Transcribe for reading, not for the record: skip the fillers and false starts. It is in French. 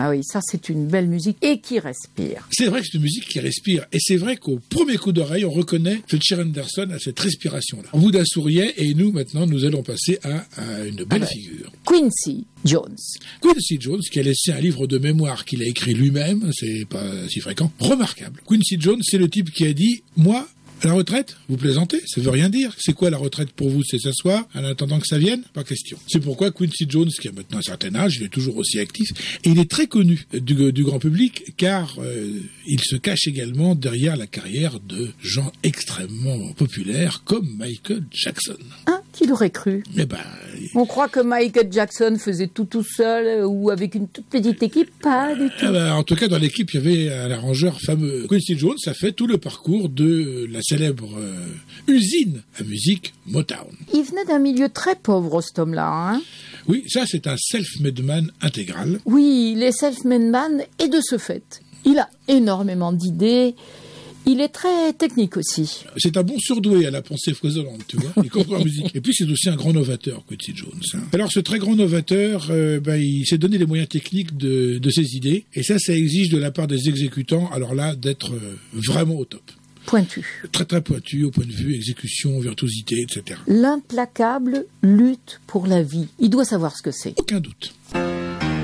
Ah oui, ça c'est une belle musique et qui respire. C'est vrai que c'est une musique qui respire. Et c'est vrai qu'au premier coup d'oreille, on reconnaît Fletcher Henderson à cette respiration-là. Bouddha souriait et nous, maintenant, nous allons passer à une belle figure. Quincy Jones. Quincy Jones, qui a laissé un livre de mémoire qu'il a écrit lui-même, c'est pas si fréquent, remarquable. Quincy Jones, c'est le type qui a dit « Moi, la retraite, vous plaisantez, ça veut rien dire. C'est quoi la retraite pour vous? C'est s'asseoir en attendant que ça vienne? Pas question. » C'est pourquoi Quincy Jones, qui a maintenant un certain âge, il est toujours aussi actif, et il est très connu du grand public, car il se cache également derrière la carrière de gens extrêmement populaires, comme Michael Jackson. Hein? Qui l'aurait cru? Eh ben... On croit que Michael Jackson faisait tout seul ou avec une toute petite équipe. Pas du tout. En tout cas, dans l'équipe, il y avait un arrangeur fameux. Quincy Jones a fait tout le parcours de la célèbre usine à musique Motown. Il venait d'un milieu très pauvre, cet homme-là. Hein? Oui, ça, c'est un self-made man intégral. Oui, il est self-made man et de ce fait, il a énormément d'idées. Il est très technique aussi. C'est un bon surdoué à la pensée foisonnante, tu vois. Il comprend la musique. Et puis, c'est aussi un grand novateur, Quincy Jones. Hein. Alors, ce très grand novateur, il s'est donné les moyens techniques de ses idées. Et ça exige de la part des exécutants, alors là, d'être vraiment au top. Pointu. Très, très pointu au point de vue exécution, virtuosité, etc. L'implacable lutte pour la vie. Il doit savoir ce que c'est. Aucun doute.